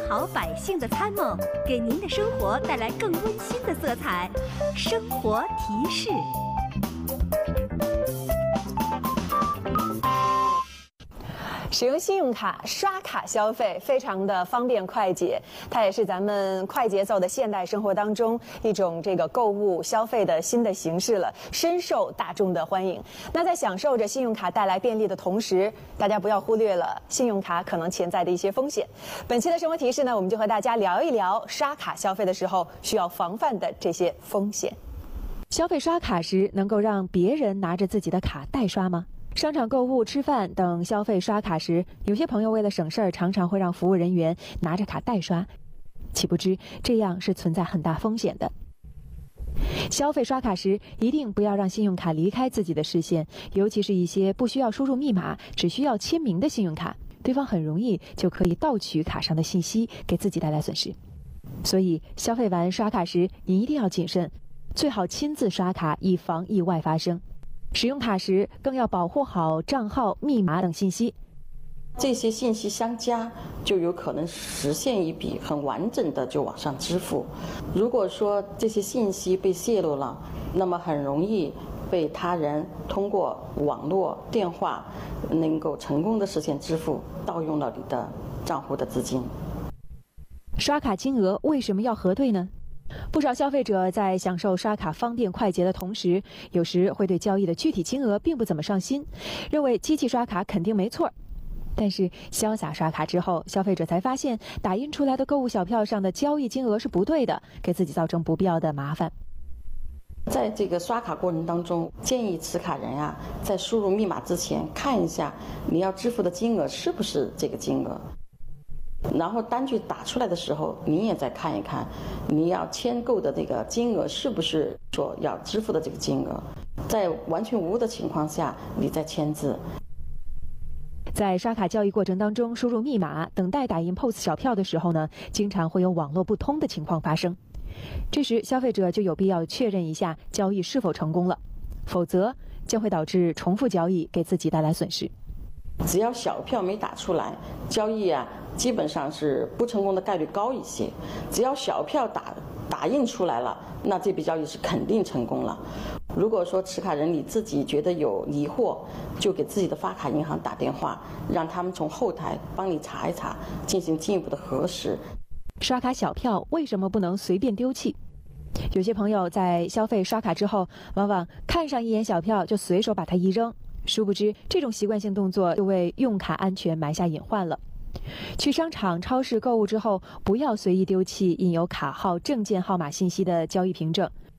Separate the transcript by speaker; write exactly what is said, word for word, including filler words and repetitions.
Speaker 1: 好百姓的参谋，给您的生活带来更温馨的色彩。生活提示。
Speaker 2: 使用信用卡刷卡消费非常的方便快捷，它也是咱们快节奏的现代生活当中一种这个购物消费的新的形式了，深受大众的欢迎。那在享受着信用卡带来便利的同时，大家不要忽略了信用卡可能潜在的一些风险。本期的生活提示呢，我们就和大家聊一聊刷卡消费的时候需要防范的这些风险。
Speaker 3: 消费刷卡时，能够让别人拿着自己的卡代刷吗？商场购物、吃饭等消费刷卡时，有些朋友为了省事儿，常常会让服务人员拿着卡代刷，岂不知这样是存在很大风险的。消费刷卡时，一定不要让信用卡离开自己的视线，尤其是一些不需要输入密码、只需要签名的信用卡，对方很容易就可以盗取卡上的信息，给自己带来损失。所以，消费完刷卡时，你一定要谨慎，最好亲自刷卡，以防意外发生。使用卡时更要保护好账号、密码等信息，
Speaker 4: 这些信息相加，就有可能实现一笔很完整的就网上支付。如果说这些信息被泄露了，那么很容易被他人通过网络、电话能够成功的实现支付，盗用了你的账户的资金。
Speaker 3: 刷卡金额为什么要核对呢？不少消费者在享受刷卡方便快捷的同时，有时会对交易的具体金额并不怎么上心，认为机器刷卡肯定没错。但是潇洒刷卡之后，消费者才发现打印出来的购物小票上的交易金额是不对的，给自己造成不必要的麻烦。
Speaker 4: 在这个刷卡过程当中，建议持卡人啊，在输入密码之前看一下你要支付的金额是不是这个金额。然后单据打出来的时候，你也再看一看，你要签购的这个金额是不是说要支付的这个金额，在完全无误的情况下，你再签字。
Speaker 3: 在刷卡交易过程当中，输入密码、等待打印 P O S 小票的时候呢，经常会有网络不通的情况发生。这时，消费者就有必要确认一下交易是否成功了，否则将会导致重复交易，给自己带来损失。
Speaker 4: 只要小票没打出来，交易啊基本上是不成功的概率高一些。只要小票打打印出来了，那这笔交易是肯定成功了。如果说持卡人你自己觉得有疑惑，就给自己的发卡银行打电话，让他们从后台帮你查一查，进行进一步的核实。
Speaker 3: 刷卡小票为什么不能随便丢弃？有些朋友在消费刷卡之后，往往看上一眼小票就随手把它一扔，殊不知这种习惯性动作就为用卡安全埋下隐患了。去商场、超市购物之后，不要随意丢弃印有卡号、证件号码信息的交易凭证，